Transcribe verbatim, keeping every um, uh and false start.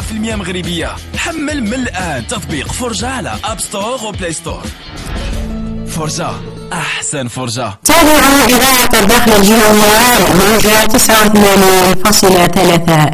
في المية مغربية. حمل من الآن تطبيق فرجة على أب ستور وبلاي ستور. فرجة، أحسن فرجة. تابعوا إذاعة الداخل الجوية موجة تسعة وثمانين فاصلة ثلاثة.